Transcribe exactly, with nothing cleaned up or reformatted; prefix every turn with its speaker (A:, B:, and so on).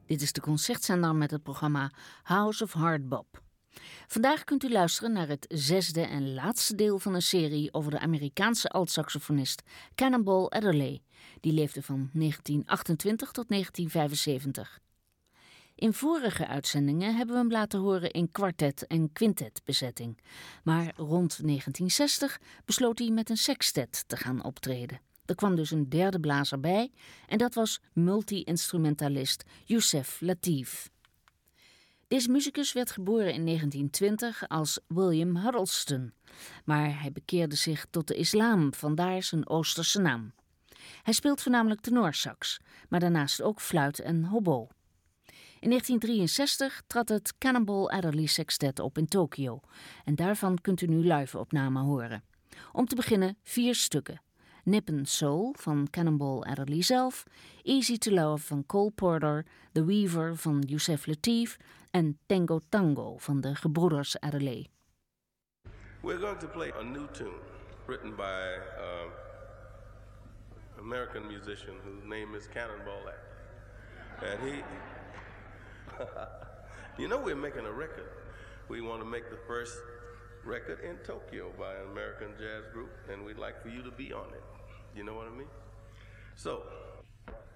A: Dit is de Concertzender met het programma House of Hard Bop. Vandaag kunt u luisteren naar het zesde en laatste deel van een serie over de Amerikaanse altsaxofonist Cannonball Adderley. Die leefde van negentien achtentwintig tot negentien vijfenzeventig. In vorige uitzendingen hebben we hem laten horen in kwartet- en quintetbezetting. Maar rond negentien zestig besloot hij met een sextet te gaan optreden. Er kwam dus een derde blazer bij en dat was multi-instrumentalist Yusef Lateef. Deze muzikus werd geboren in negentien twintig als William Huddleston, maar hij bekeerde zich tot de islam, vandaar zijn Oosterse naam. Hij speelt voornamelijk tenorsax, maar daarnaast ook fluit en hobo. In negentien drieënzestig trad het Cannonball Adderley Sextet op in Tokio en daarvan kunt u nu live-opname horen. Om te beginnen vier stukken. Nippon Soul van Cannonball Adderley zelf, Easy to Love van Cole Porter, The Weaver van Yusef Lateef en Tango Tango van de gebroeders Adderley.
B: We're going to play a new tune written by an American musician whose name is Cannonball Adderley. And he, you know, we're making a record. We want to make the first record in Tokyo by an American jazz group, and we'd like for you to be on it. You know what I mean? So,